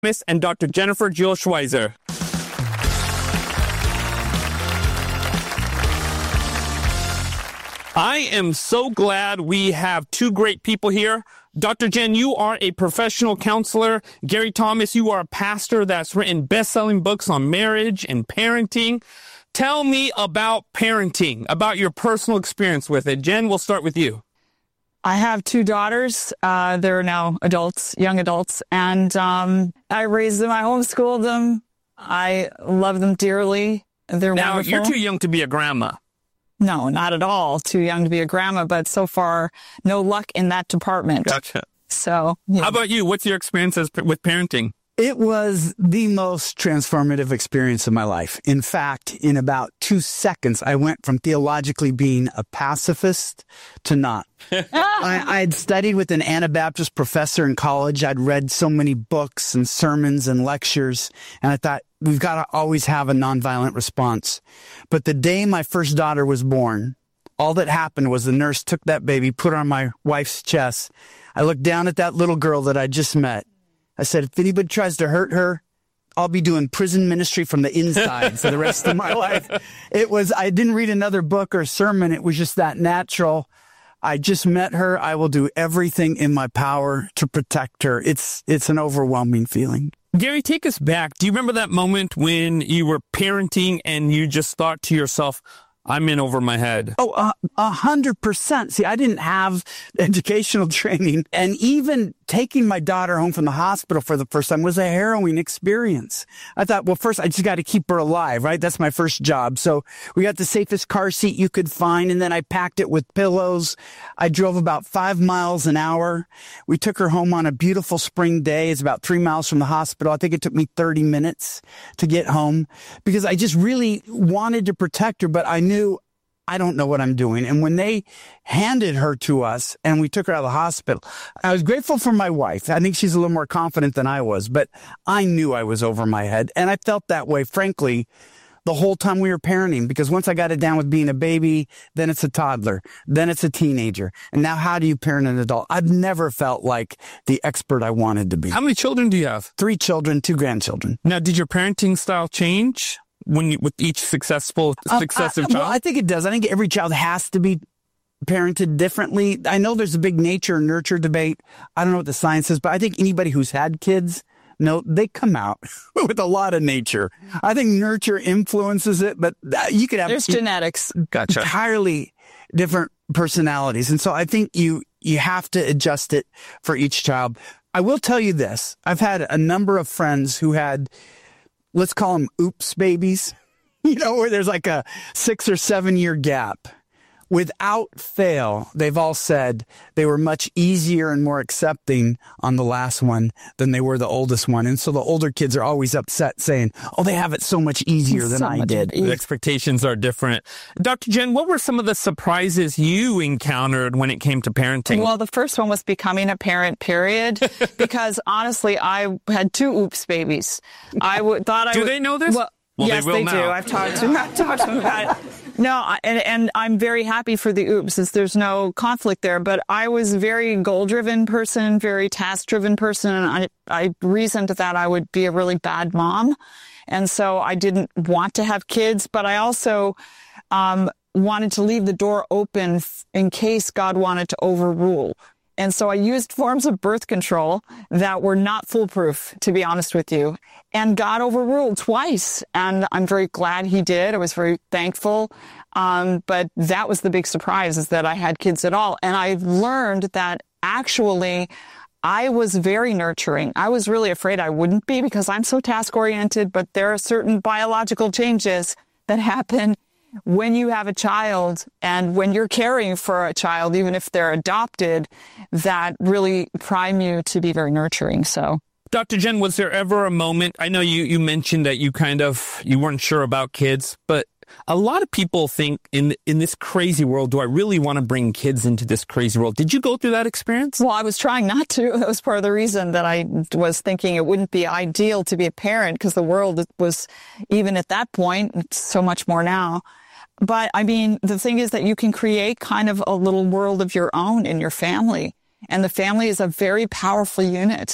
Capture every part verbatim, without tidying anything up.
Miss and Doctor Jennifer Jewel Schweizer. I am so glad we have two great people here. Doctor Jen, you are a professional counselor. Gary Thomas, you are a pastor that's written best-selling books on marriage and parenting. Tell me about parenting, about your personal experience with it. Jen, we'll start with you. I have two daughters. Uh, they're now adults, young adults, and um, I raised them. I homeschooled them. I love them dearly. They're now, wonderful. You're too young to be a grandma. No, not at all. Too young to be a grandma, but so far, no luck in that department. Gotcha. So, yeah. How about you? What's your experience as, with parenting? It was the most transformative experience of my life. In fact, in about two seconds, I went from theologically being a pacifist to not. I, I'd studied with an Anabaptist professor in college. I'd read so many books and sermons and lectures, and I thought, we've got to always have a nonviolent response. But the day my first daughter was born, all that happened was the nurse took that baby, put it on my wife's chest. I looked down at that little girl that I just met. I said, if anybody tries to hurt her, I'll be doing prison ministry from the inside for the rest of my life. It was, I didn't read another book or sermon. It was just that natural. I just met her. I will do everything in my power to protect her. It's, it's an overwhelming feeling. Gary, take us back. Do you remember that moment when you were parenting and you just thought to yourself, I'm in over my head? Oh, a uh, hundred percent. See, I didn't have educational training, and even taking my daughter home from the hospital for the first time was a harrowing experience. I thought, well, first I just got to keep her alive, right? That's my first job. So we got the safest car seat you could find, and then I packed it with pillows. I drove about five miles an hour. We took her home on a beautiful spring day. It's about three miles from the hospital. I think it took me thirty minutes to get home because I just really wanted to protect her, but I knew knew I don't know what I'm doing. And when they handed her to us and we took her out of the hospital, I was grateful for my wife. I think she's a little more confident than I was, but I knew I was over my head. And I felt that way, frankly, the whole time we were parenting, because once I got it down with being a baby, then it's a toddler, then it's a teenager. And now how do you parent an adult? I've never felt like the expert I wanted to be. How many children do you have? Three children, two grandchildren. Now, did your parenting style change when you, with each successful successive uh, uh, child? Well, I think it does. I think every child has to be parented differently. I know there's a big nature and nurture debate. I don't know what the science is, but I think anybody who's had kids, no, they come out with a lot of nature. I think nurture influences it, but you could have there's genetics. Gotcha. Entirely different personalities, and so I think you you have to adjust it for each child. I will tell you this: I've had a number of friends who had, let's call them oops babies, you know, where there's like a six or seven year gap. Without fail, they've all said they were much easier and more accepting on the last one than they were the oldest one. And so the older kids are always upset saying, oh, they have it so much easier than so I did. The expectations are different. Doctor Jen, what were some of the surprises you encountered when it came to parenting? Well, the first one was becoming a parent, period, because honestly, I had two oops babies. I w- thought I Do would, they know this? Well, Well, yes, they, will they now. do. I've talked to, I've talked to them about it. No, I- and, and I'm very happy for the oops, since there's no conflict there. But I was a very goal-driven person, very task-driven person, and I, I reasoned that I would be a really bad mom. And so I didn't want to have kids, but I also um, wanted to leave the door open f- in case God wanted to overrule. And so I used forms of birth control that were not foolproof, to be honest with you. And God overruled twice. And I'm very glad he did. I was very thankful. Um, but that was the big surprise, is that I had kids at all. And I learned that actually I was very nurturing. I was really afraid I wouldn't be, because I'm so task-oriented. But there are certain biological changes that happen when you have a child and when you're caring for a child, even if they're adopted, that really prime you to be very nurturing. So, Doctor Jen, was there ever a moment, I know you, you mentioned that you kind of, you weren't sure about kids, but a lot of people think in in this crazy world, do I really want to bring kids into this crazy world? Did you go through that experience? Well, I was trying not to. That was part of the reason that I was thinking it wouldn't be ideal to be a parent, because the world was, even at that point, it's so much more now. But I mean, the thing is that you can create kind of a little world of your own in your family. And the family is a very powerful unit.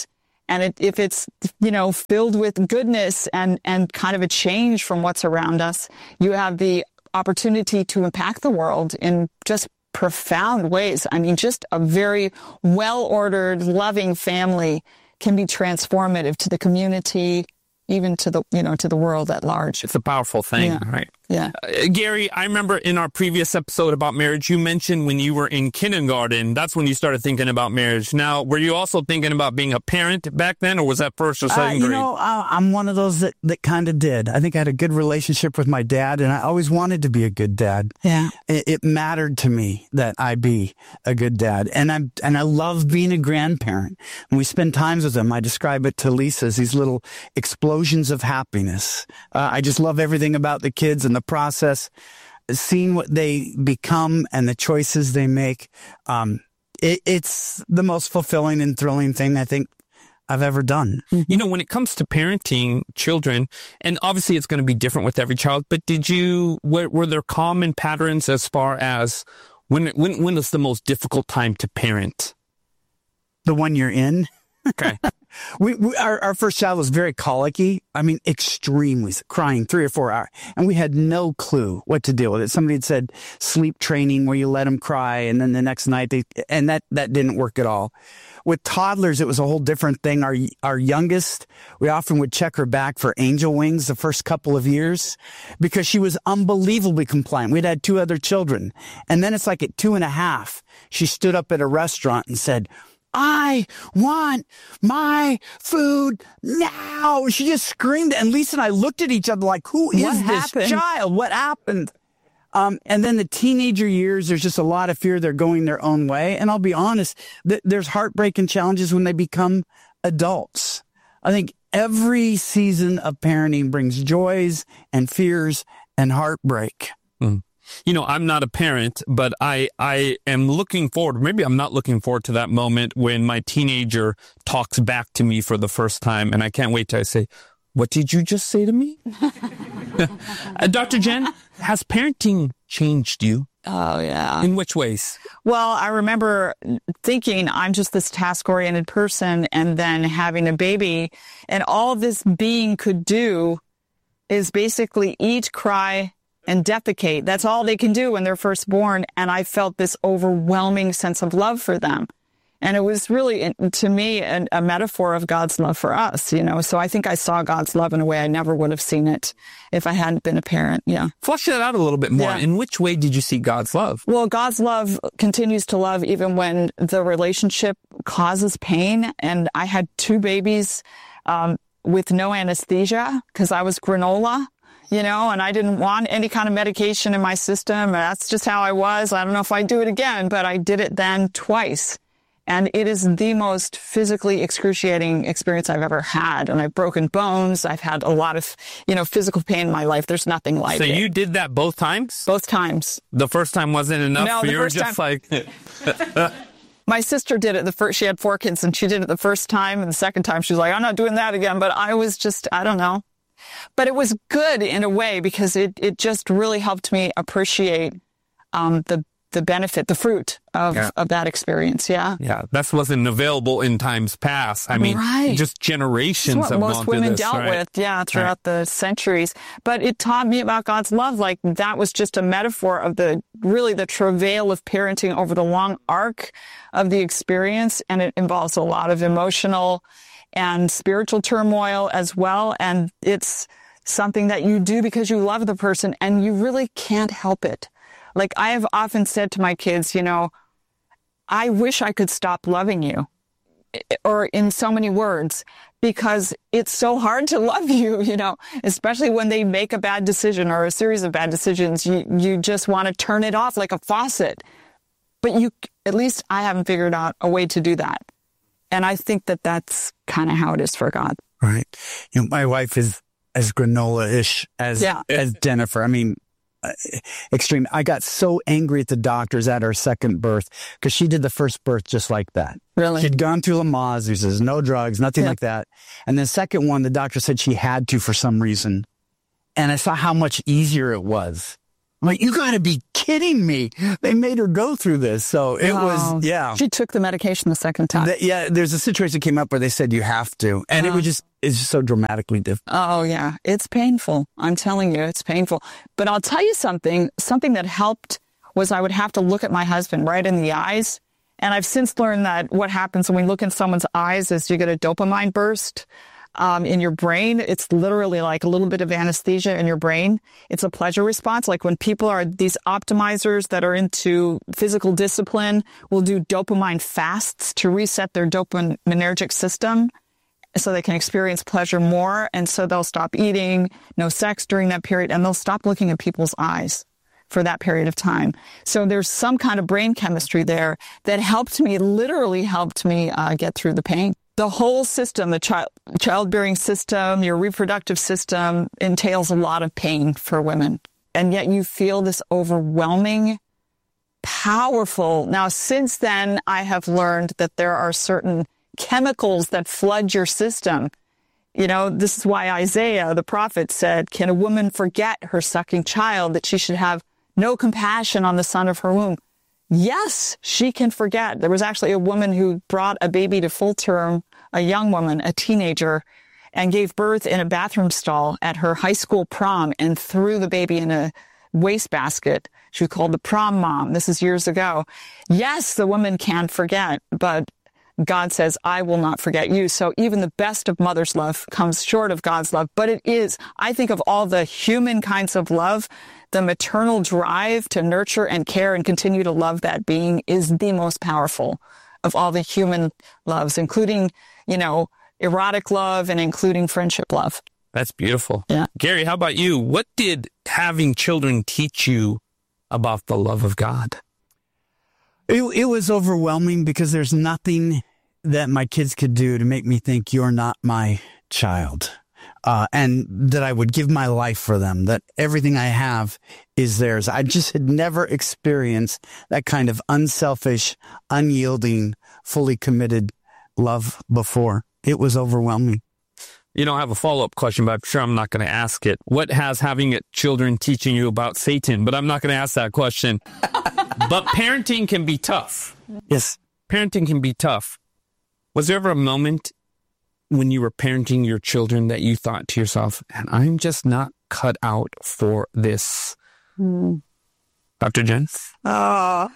And it, if it's, you know, filled with goodness and, and kind of a change from what's around us, you have the opportunity to impact the world in just profound ways. I mean, just a very well-ordered, loving family can be transformative to the community, even to the, you know, to the world at large. It's a powerful thing, Yeah. right? Yeah. Uh, Gary, I remember in our previous episode about marriage, you mentioned when you were in kindergarten, that's when you started thinking about marriage. Now, were you also thinking about being a parent back then, or was that first or Uh, second you grade? know, uh, I'm one of those that, that kind of did. I think I had a good relationship with my dad, and I always wanted to be a good dad. Yeah. It, it mattered to me that I be a good dad, and I'm and I love being a grandparent. When we spend times with them, I describe it to Lisa as these little explosions of happiness. Uh, I just love everything about the kids and the process, seeing what they become and the choices they make. Um, it, it's the most fulfilling and thrilling thing I think I've ever done. You know, when it comes to parenting children, and obviously it's going to be different with every child, but did you, were, were there common patterns as far as when, when, when was the most difficult time to parent? The one you're in. Okay. We, we our, our first child was very colicky. I mean, extremely crying three or four hours. And we had no clue what to deal with it. Somebody had said sleep training where you let them cry. And then the next night they, and that, that didn't work at all. With toddlers, it was a whole different thing. Our, our youngest, we often would check her back for angel wings the first couple of years because she was unbelievably compliant. We'd had two other children. And then it's like at two and a half, she stood up at a restaurant and said, I want my food now. She just screamed. And Lisa and I looked at each other like, who is What this happened? child? What happened? Um, and then the teenager years, there's just a lot of fear they're going their own way. And I'll be honest, th- there's heartbreak and challenges when they become adults. I think every season of parenting brings joys and fears and heartbreak. Mm. You know, I'm not a parent, but I, I am looking forward, maybe I'm not looking forward to that moment when my teenager talks back to me for the first time, and I can't wait till I say, what did you just say to me? uh, Doctor Jen, has parenting changed you? Oh, yeah. In which ways? Well, I remember thinking I'm just this task-oriented person, and then having a baby, and all this being could do is basically eat, cry, and defecate. That's all they can do when they're first born. And I felt this overwhelming sense of love for them. And it was really, to me, a, a metaphor of God's love for us, you know. So I think I saw God's love in a way I never would have seen it if I hadn't been a parent. Yeah. Flesh that out a little bit more. Yeah. In which way did you see God's love? Well, God's love continues to love even when the relationship causes pain. And I had two babies um, with no anesthesia because I was granola. You know, and I didn't want any kind of medication in my system. That's just how I was. I don't know if I'd do it again, but I did it then twice. And it is the most physically excruciating experience I've ever had. And I've broken bones. I've had a lot of, you know, physical pain in my life. There's nothing like So it. you did that both times? Both times. The first time wasn't enough? No, the you were first just time- like... My sister did it the first, she had four kids, and she did it the first time. And the second time she was like, I'm not doing that again. But I was just, I don't know. But it was good in a way because it, it just really helped me appreciate um, the the benefit, the fruit of, Yeah. of that experience. Yeah. Yeah, that wasn't available in times past. I mean, Right. just generations It's what have most gone through women this, dealt right? with, yeah, throughout the centuries. But it taught me about God's love. Like, that was just a metaphor of the, really the travail of parenting over the long arc of the experience. And it involves a lot of emotional and spiritual turmoil as well. And it's something that you do because you love the person and you really can't help it. Like, I have often said to my kids, you know, I wish I could stop loving you, or in so many words, because it's so hard to love you, you know, especially when they make a bad decision or a series of bad decisions. You, you just want to turn it off like a faucet. But you, at least I haven't figured out a way to do that. And I think that that's kind of how it is for God. Right. You know, my wife is as granola-ish as, Yeah. as Jennifer. I mean, uh, extreme. I got so angry at the doctors at our second birth because she did the first birth just like that. Really? She'd gone through Lamaze. There says no drugs, nothing Yeah. like that. And the second one, the doctor said she had to for some reason. And I saw how much easier it was. I'm like, you got to be kidding kidding me? They made her go through this. So it Oh. was, yeah. She took the medication the second time. The- yeah, there's a situation that came up where they said you have to. And it was just, it's just so dramatically different. Oh, yeah. It's painful. I'm telling you, it's painful. But I'll tell you something. Something that helped was I would have to look at my husband right in the eyes. And I've since learned that what happens when we look in someone's eyes is you get a dopamine burst um, in your brain. It's literally like a little bit of anesthesia in your brain. It's a pleasure response. Like when people are, these optimizers that are into physical discipline will do dopamine fasts to reset their dopaminergic system, so they can experience pleasure more. And so they'll stop eating, no sex during that period, and they'll stop looking at people's eyes for that period of time. So there's some kind of brain chemistry there that helped me, literally helped me uh, get through the pain. The whole system, the child childbearing system, your reproductive system entails a lot of pain for women. And yet you feel this overwhelming, powerful. Now, since then, I have learned that there are certain chemicals that flood your system. You know, this is why Isaiah, the prophet, said, can a woman forget her sucking child, that she should have no compassion on the son of her womb? Yes, she can forget. There was actually a woman who brought a baby to full term, a young woman, a teenager, and gave birth in a bathroom stall at her high school prom and threw the baby in a wastebasket. She was called the prom mom. This is years ago. Yes, the woman can forget, but God says, I will not forget you. So even the best of mother's love comes short of God's love. But it is, I think of all the human kinds of love, the maternal drive to nurture and care and continue to love that being is the most powerful of all the human loves, including, you know, erotic love and including friendship love. That's beautiful. Yeah. Gary, how about you? What did having children teach you about the love of God? It, it was overwhelming because there's nothing that my kids could do to make me think you're not my child. Uh, and that I would give my life for them, that everything I have is theirs. I just had never experienced that kind of unselfish, unyielding, fully committed love before. It was overwhelming. You know, I have a follow-up question, but I'm sure I'm not going to ask it. What has having it, children teaching you about Satan? But I'm not going to ask that question. But parenting can be tough. Yes. Parenting can be tough. Was there ever a moment when you were parenting your children that you thought to yourself, and I'm just not cut out for this? Mm. Doctor Jen? Oh,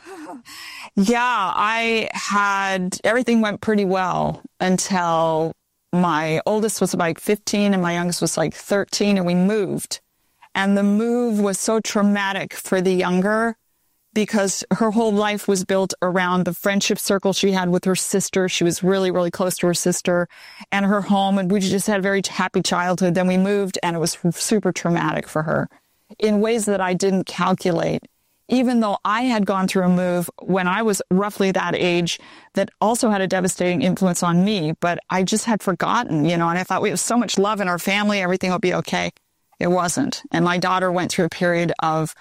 yeah, I had, everything went pretty well until my oldest was like fifteen and my youngest was like thirteen, and we moved. And the move was so traumatic for the younger because her whole life was built around the friendship circle she had with her sister. She was really, really close to her sister and her home. And we just had a very happy childhood. Then we moved and it was super traumatic for her in ways that I didn't calculate. Even though I had gone through a move when I was roughly that age that also had a devastating influence on me, but I just had forgotten, you know, and I thought we have so much love in our family, everything will be okay. It wasn't. And my daughter went through a period of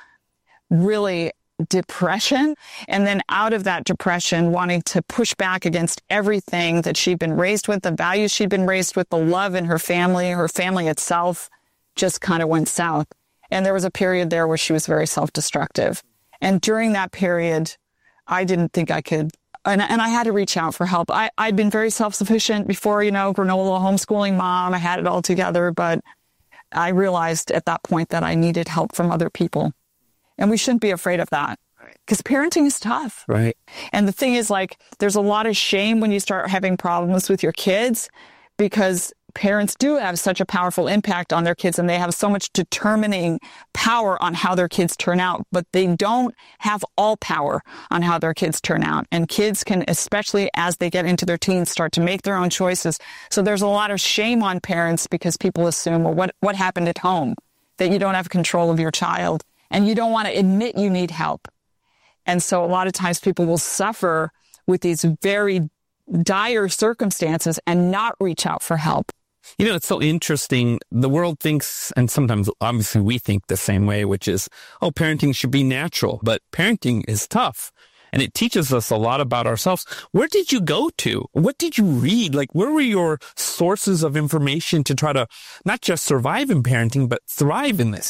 really depression, and then out of that depression, wanting to push back against everything that she'd been raised with, the values she'd been raised with, the love in her family, her family itself just kind of went south. And there was a period there where she was very self-destructive. And during that period, I didn't think I could, and, and I had to reach out for help. I, I'd been very self-sufficient before, you know, granola, homeschooling mom, I had it all together, but I realized at that point that I needed help from other people. And we shouldn't be afraid of that because parenting is tough. Right. And the thing is, like, there's a lot of shame when you start having problems with your kids because parents do have such a powerful impact on their kids and they have so much determining power on how their kids turn out, but they don't have all power on how their kids turn out. And kids can, especially as they get into their teens, start to make their own choices. So there's a lot of shame on parents because people assume, well, what, what happened at home? That you don't have control of your child and you don't want to admit you need help. And so a lot of times people will suffer with these very dire circumstances and not reach out for help. You know, it's so interesting. The world thinks, and sometimes obviously we think the same way, which is, oh, parenting should be natural. But parenting is tough. And it teaches us a lot about ourselves. Where did you go to? What did you read? Like, where were your sources of information to try to not just survive in parenting, but thrive in this?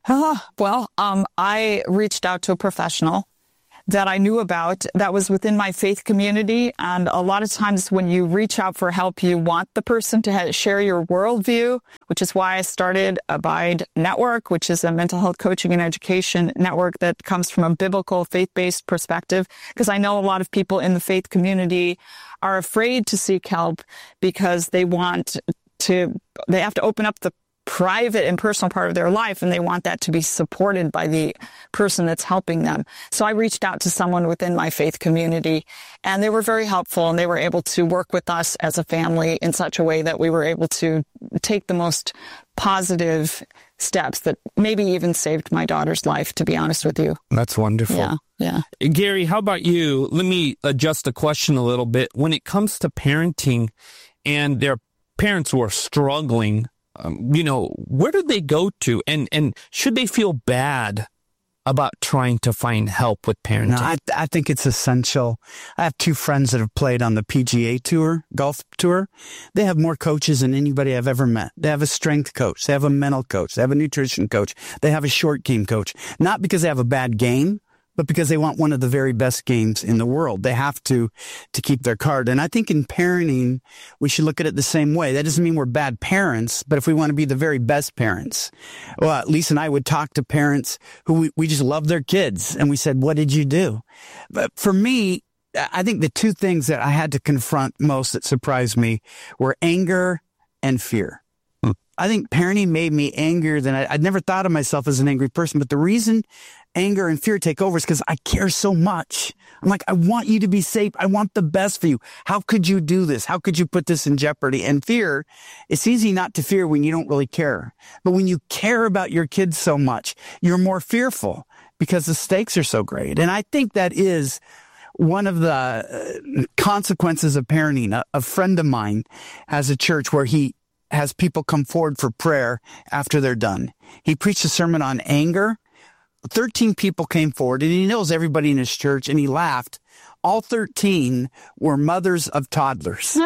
Uh, well, um, I reached out to a professional that I knew about that was within my faith community. And a lot of times when you reach out for help, you want the person to ha- share your worldview, which is why I started Abide Network, which is a mental health coaching and education network that comes from a biblical faith-based perspective. Because I know a lot of people in the faith community are afraid to seek help because they want to, they have to open up the private and personal part of their life, and they want that to be supported by the person that's helping them. So I reached out to someone within my faith community, and they were very helpful, and they were able to work with us as a family in such a way that we were able to take the most positive steps that maybe even saved my daughter's life, to be honest with you. That's wonderful. Yeah, yeah. Gary, how about you? Let me adjust the question a little bit. When it comes to parenting and their parents who are struggling, Um, you know, where do they go to? And, and should they feel bad about trying to find help with parenting? No, I, I think it's essential. I have two friends that have played on the P G A Tour, golf tour. They have more coaches than anybody I've ever met. They have a strength coach. They have a mental coach. They have a nutrition coach. They have a short game coach. Not because they have a bad game, but because they want one of the very best games in the world. They have to, to keep their card. And I think in parenting, we should look at it the same way. That doesn't mean we're bad parents, but if we want to be the very best parents, well, Lisa and I would talk to parents who we, we just love their kids. And we said, what did you do? But for me, I think the two things that I had to confront most that surprised me were anger and fear. I think parenting made me angrier than I, I'd never thought of myself as an angry person. But the reason anger and fear take over is because I care so much. I'm like, I want you to be safe. I want the best for you. How could you do this? How could you put this in jeopardy? And fear, it's easy not to fear when you don't really care. But when you care about your kids so much, you're more fearful because the stakes are so great. And I think that is one of the consequences of parenting. A, a friend of mine has a church where he has people come forward for prayer after they're done. He preached a sermon on anger. thirteen people came forward, and he knows everybody in his church, and he laughed. All thirteen were mothers of toddlers.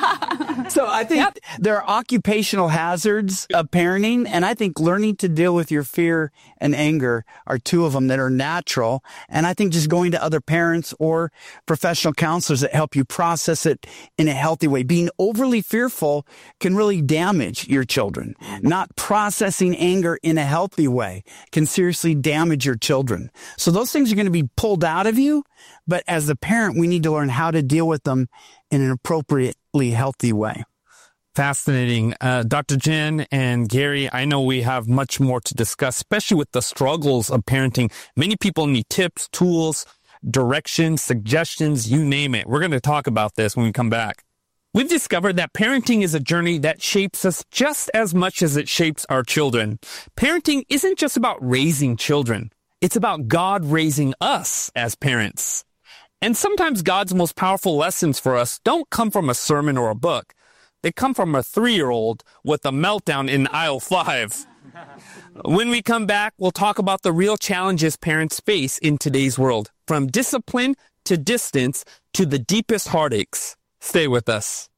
So I think yep. there are occupational hazards of parenting, and I think learning to deal with your fear and anger are two of them that are natural. And I think just going to other parents or professional counselors that help you process it in a healthy way. Being overly fearful can really damage your children. Not processing anger in a healthy way can seriously damage your children. So those things are going to be pulled out of you, but as the parent, we need to learn how to deal with them in an appropriately healthy way. Fascinating. Uh, Doctor Jen and Gary, I know we have much more to discuss, especially with the struggles of parenting. Many people need tips, tools, directions, suggestions, you name it. We're going to talk about this when we come back. We've discovered that parenting is a journey that shapes us just as much as it shapes our children. Parenting isn't just about raising children. It's about God raising us as parents. And sometimes God's most powerful lessons for us don't come from a sermon or a book. They come from a three-year-old with a meltdown in aisle five. When we come back, we'll talk about the real challenges parents face in today's world, from discipline to distance to the deepest heartaches. Stay with us.